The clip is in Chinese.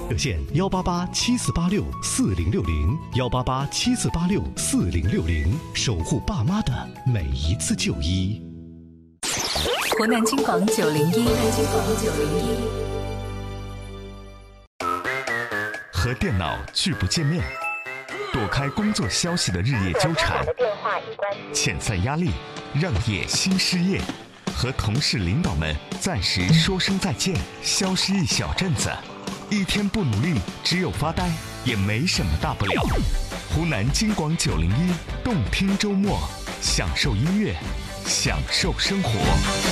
热线18874864060，18874864060，守护爸妈的每一次就医。 湖南金广901， 和电脑拒不见面，躲开工作消息的日夜纠缠，遣散压力，让业新失业，和同事领导们暂时说声再见，消失一小阵子，一天不努力，只有发呆，也没什么大不了。湖南金广901，动听周末，享受音乐，享受生活。